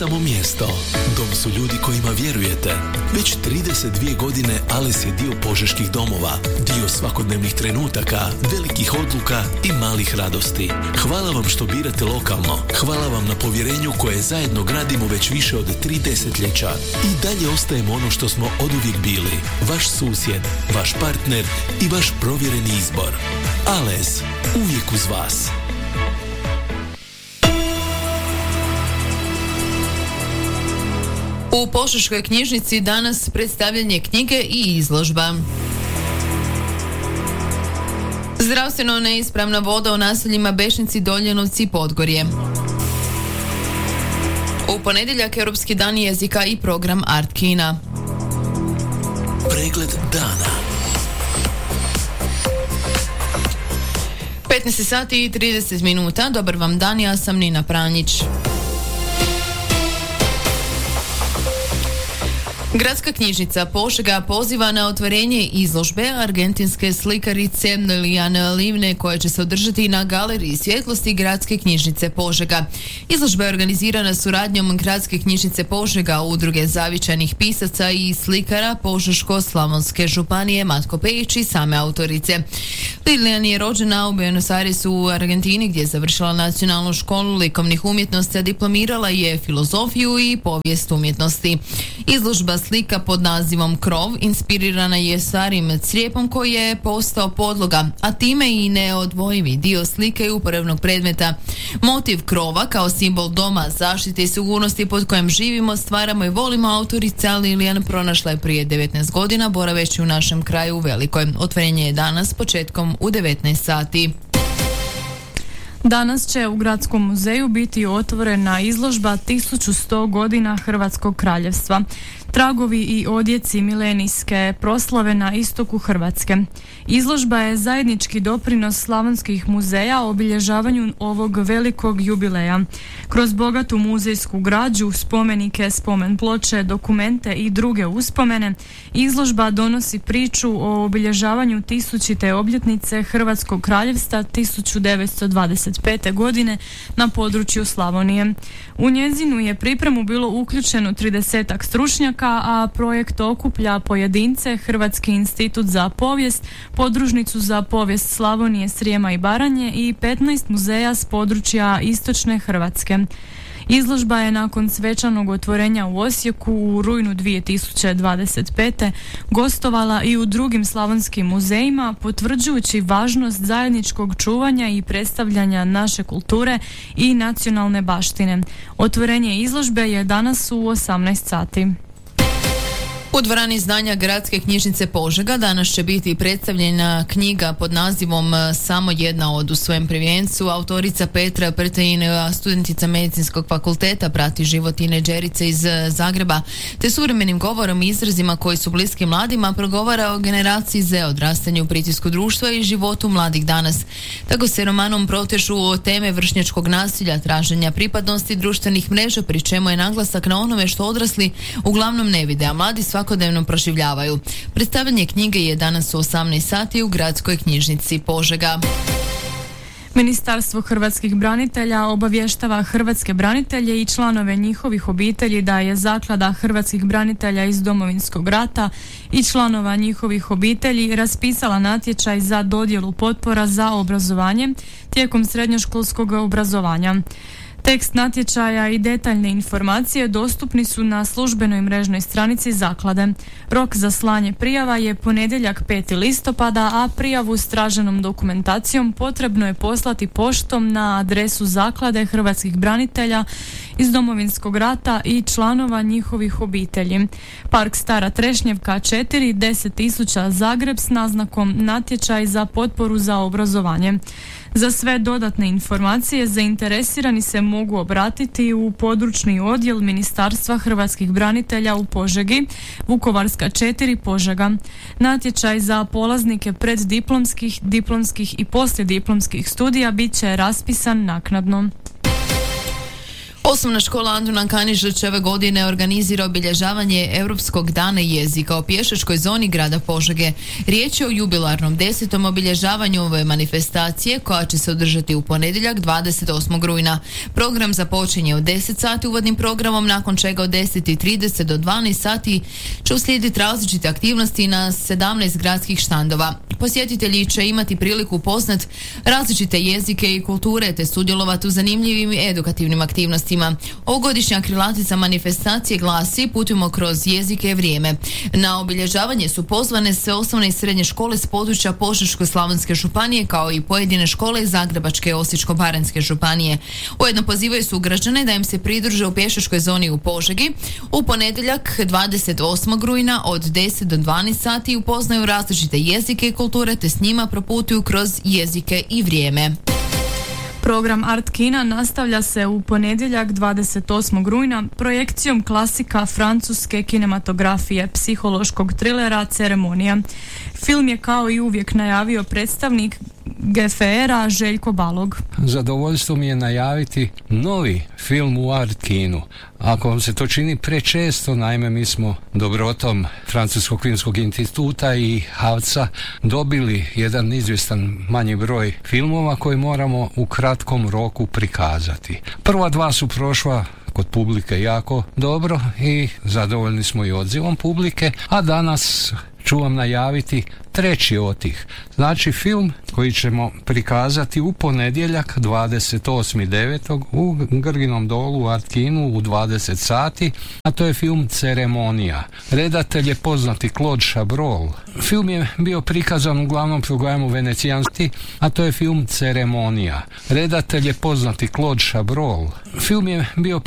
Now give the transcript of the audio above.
samo mjesto. Dom su ljudi kojima vjerujete. Već 32 godine Ales je dio požeških domova, dio svakodnevnih trenutaka, velikih odluka i malih radosti. Hvala vam što birate lokalno. Hvala vam na povjerenju koje zajedno gradimo već više od 3 desetljeća. I dalje ostajemo ono što smo oduvijek bili. Vaš susjed, vaš partner i vaš provjereni izbor. Ales, uvijek uz vas. U Požeškoj knjižnici danas predstavljanje knjige i izložba. Zdravstveno neispravna voda u naseljima Bešnici, Doljenovci i Podgorje. U ponedjeljak Europski dan jezika i program Art Kina. Pregled dana. 15 sati i 30 minuta. Dobar vam dan, ja sam Nina Pranjić. Gradska knjižnica Požega poziva na otvorenje izložbe argentinske slikarice Lilijane Livne koja će se održati na galeriji svjetlosti Gradske knjižnice Požega. Izložba je organizirana suradnjom Gradske knjižnice Požega, Udruge zavičajnih pisaca i slikara Požeško-slavonske županije Matko Pejić i same autorice. Lilijan je rođena u Buenos Airesu u Argentini gdje je završila nacionalnu školu likovnih umjetnosti, a diplomirala je filozofiju i povijest umjetnosti. Izložba slika pod nazivom Krov inspirirana je starim crijepom koji je postao podloga, a time i neodvojivi dio slike i uporabnog predmeta. Motiv krova kao simbol doma, zaštite i sigurnosti pod kojem živimo, stvaramo i volimo autorica Lilijan pronašla je prije 19 godina boraveći u našem kraju u Velikoj. Otvorenje je danas početkom u 19 sati. Danas će u Gradskom muzeju biti otvorena izložba 1100 godina Hrvatskog kraljevstva. Tragovi i odjeci milenijske proslave na istoku Hrvatske. Izložba je zajednički doprinos slavonskih muzeja obilježavanju ovog velikog jubileja. Kroz bogatu muzejsku građu, spomenike, spomen ploče, dokumente i druge uspomene, izložba donosi priču o obilježavanju 1000. obljetnice Hrvatskog kraljevstva 1925. godine na području Slavonije. U njezinu je pripremu bilo uključeno 30-ak stručnjaka, a projekt okuplja pojedince, Hrvatski institut za povijest, Podružnicu za povijest Slavonije, Srijema i Baranje i 15 muzeja s područja istočne Hrvatske. Izložba je nakon svečanog otvorenja u Osijeku u rujnu 2025. gostovala i u drugim slavonskim muzejima, potvrđujući važnost zajedničkog čuvanja i predstavljanja naše kulture i nacionalne baštine. Otvorenje izložbe je danas u 18 sati. U dvorani znanja Gradske knjižnice Požega danas će biti predstavljena knjiga pod nazivom Samo jedna od u svojem prvencu. Autorica Petra Prtejinova, studentica Medicinskog fakulteta, prati život tinejdžerice iz Zagreba, te suvremenim govorom i izrazima koji su bliski mladima progovara o generaciji Z, odrastanju, pritisku društva i životu mladih danas. Tako se romanom protežu o teme vršnjačkog nasilja, traženja pripadnosti društvenih mreža, pri čemu je naglasak na onome što odrasli uglavnom ne vide, a mladi svakodnevno proživljavaju. Predstavljanje knjige je danas u 18 sati u Gradskoj knjižnici Požega. Ministarstvo hrvatskih branitelja obavještava hrvatske branitelje i članove njihovih obitelji da je Zaklada hrvatskih branitelja iz Domovinskog rata i članova njihovih obitelji raspisala natječaj za dodjelu potpora za obrazovanje tijekom srednjoškolskog obrazovanja. Tekst natječaja i detaljne informacije dostupni su na službenoj mrežnoj stranici Zaklade. Rok za slanje prijava je ponedjeljak 5. listopada, a prijavu s traženom dokumentacijom potrebno je poslati poštom na adresu Zaklade hrvatskih branitelja iz Domovinskog rata i članova njihovih obitelji. Park Stara Trešnjevka 4, 10.000 Zagreb s naznakom natječaj za potporu za obrazovanje. Za sve dodatne informacije zainteresirani se mogu obratiti u područni odjel Ministarstva hrvatskih branitelja u Požegi, Vukovarska 4, Požega. Natječaj za polaznike preddiplomskih, diplomskih i poslijediplomskih studija bit će raspisan naknadno. Osnovna škola Antuna Kanižlića ove godine organizira obilježavanje Europskog dana jezika u pješačkoj zoni grada Požege. Riječ je o jubilarnom 10. obilježavanju ove manifestacije koja će se održati u ponedjeljak 28. rujna. Program započinje od 10 sati uvodnim programom, nakon čega od 10:30 do 12 sati će uslijediti različite aktivnosti na 17 gradskih štandova. Posjetitelji će imati priliku upoznat različite jezike i kulture te sudjelovati u zanimljivim i edukativnim aktivnostima. Ovogodišnja krilatica manifestacije glasi "Putujmo kroz jezike i vrijeme". Na obilježavanje su pozvane sve osnovne i srednje škole s područja Požeško-slavonske županije kao i pojedine škole iz Zagrebačke i Osječko-baranjske županije. Ujedno pozivaju sugrađane da im se pridruže u pješačkoj zoni u Požegi u ponedjeljak 28. rujna od 10 do 12 sati upoznaju različite jezike i kulture te s njima proputuju kroz jezike i vrijeme. Program Art Kina nastavlja se u ponedjeljak 28. rujna projekcijom klasika francuske kinematografije, psihološkog trilera Ceremonija. Film je kao i uvijek najavio predstavnik GFR-a Željko Balog. Zadovoljstvo mi je najaviti novi film u Art Kinu. Ako vam se to čini prečesto, naime mi smo dobrotom Francuskog filmskog instituta i HAVC-a dobili jedan izvjestan manji broj filmova koji moramo u kratkom roku prikazati. Prva dva su prošla kod publike jako dobro i zadovoljni smo i odzivom publike, a danas ću vam najaviti treći od tih. Znači film koji ćemo prikazati u ponedjeljak 28.9. u Grginom dolu u Art Kinu u 20 sati, a to je film Ceremonija. Redatelj je poznati Claude Chabrol. Film je bio prikazan u glavnom programu Venecijanski, a to je film Ceremonija. Redatelj je poznati Claude Chabrol. Film je bio